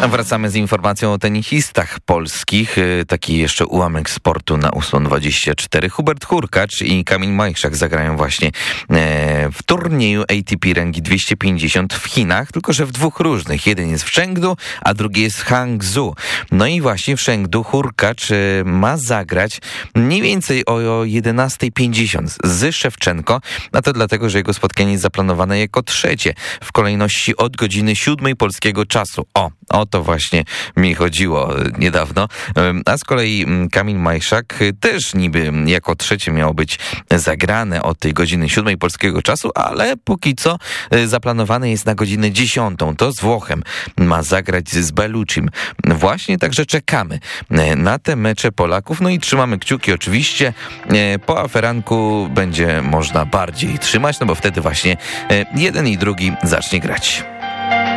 Wracamy z informacją o tenisistach polskich. Taki jeszcze ułamek sportu na 8:24. Hubert Hurkacz i Kamil Majchrzak zagrają właśnie w turnieju ATP rangi 250 w Chinach, tylko że w dwóch różnych. Jeden jest w Chengdu, a drugi jest w Hangzhou. No i właśnie w Chengdu Hurkacz ma zagrać mniej więcej o 11:50 z Szewczenko, a to dlatego, że jego spotkanie jest zaplanowane jako trzecie w kolejności od godziny 7 polskiego czasu. O to właśnie mi chodziło niedawno. A z kolei Kamil Majchrzak też niby jako trzecie miało być zagrane od tej godziny 7 polskiego czasu, ale póki co zaplanowane jest na godzinę 10. To z Włochem ma zagrać z Bellucim. Właśnie także czekamy na te mecze Polaków. No i trzymamy kciuki oczywiście. Po aferanku będzie można bardziej trzymać, no bo wtedy właśnie jeden i drugi zacznie grać.